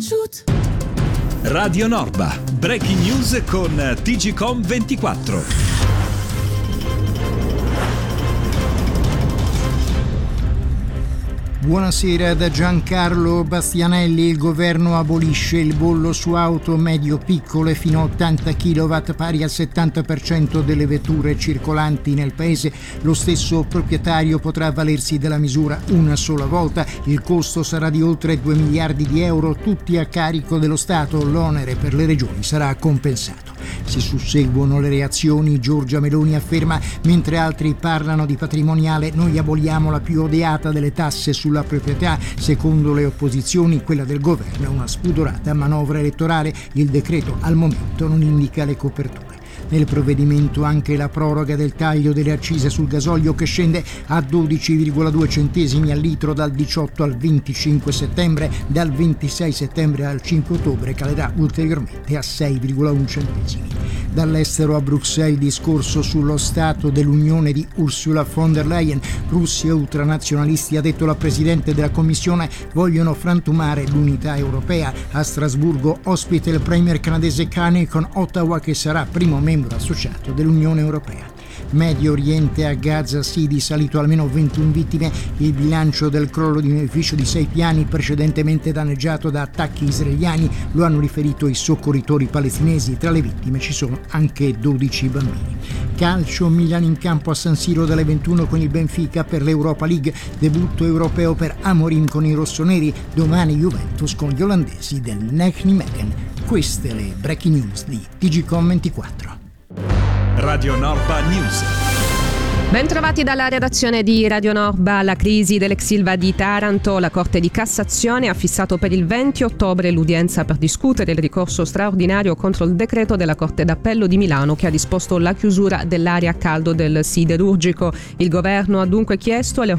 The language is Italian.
Radio Norba, breaking news con TGcom 24. Buonasera da Giancarlo Bastianelli. Il governo abolisce il bollo su auto medio-piccole fino a 80 kW, pari al 70% delle vetture circolanti nel paese. Lo stesso proprietario potrà avvalersi della misura una sola volta. Il costo sarà di oltre 2 miliardi di euro, tutti a carico dello Stato. L'onere per le regioni sarà compensato. Si susseguono le reazioni. Giorgia Meloni afferma: mentre altri parlano di patrimoniale, noi aboliamo la più odiata delle tasse sulla proprietà. Secondo le opposizioni, quella del governo è una spudorata manovra elettorale. Il decreto al momento non indica le coperture. Nel provvedimento anche la proroga del taglio delle accise sul gasolio, che scende a 12,2 centesimi al litro dal 18 al 25 settembre, dal 26 settembre al 5 ottobre calerà ulteriormente a 6,1 centesimi. Dall'estero a Bruxelles, discorso sullo Stato dell'Unione di Ursula von der Leyen. Russia e ultranazionalisti, ha detto la Presidente della Commissione, vogliono frantumare l'unità europea. A Strasburgo ospite il premier canadese Carney, con Ottawa che sarà primo membro associato dell'Unione Europea. Medio Oriente, a Gaza City, salito almeno 21 vittime. Il bilancio del crollo di un edificio di 6 piani precedentemente danneggiato da attacchi israeliani, lo hanno riferito i soccorritori palestinesi. Tra le vittime ci sono anche 12 bambini. Calcio, Milan in campo a San Siro dalle 21 con il Benfica per l'Europa League. Debutto europeo per Amorim con i rossoneri. Domani Juventus con gli olandesi del Nijmegen. Queste le breaking news di TGcom 24. Radio Norba News. Bentrovati dalla redazione di Radio Norba. La crisi dell'ex Ilva di Taranto. La Corte di Cassazione ha fissato per il 20 ottobre l'udienza per discutere il ricorso straordinario contro il decreto della Corte d'Appello di Milano che ha disposto la chiusura dell'area a caldo del siderurgico. Il governo ha dunque chiesto alle